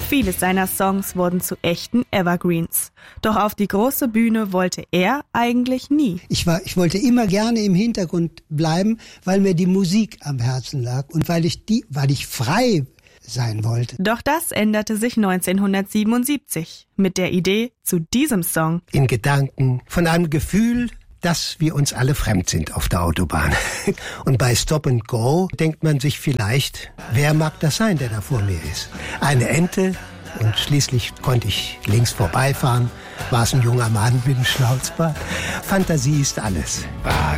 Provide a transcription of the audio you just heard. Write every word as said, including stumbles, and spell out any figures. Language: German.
Viele seiner Songs wurden zu echten Evergreens. Doch auf die große Bühne wollte er eigentlich nie. Ich war, ich wollte immer gerne im Hintergrund bleiben, weil mir die Musik am Herzen lag und weil ich die, weil ich frei sein wollte. Doch das änderte sich neunzehnhundertsiebenundsiebzig mit der Idee zu diesem Song. In Gedanken von einem Gefühl, dass wir uns alle fremd sind auf der Autobahn. Und bei Stop and Go denkt man sich vielleicht, wer mag das sein, der da vor mir ist? Eine Ente, und schließlich konnte ich links vorbeifahren, war es ein junger Mann mit einem Schnauzbart. Fantasie ist alles.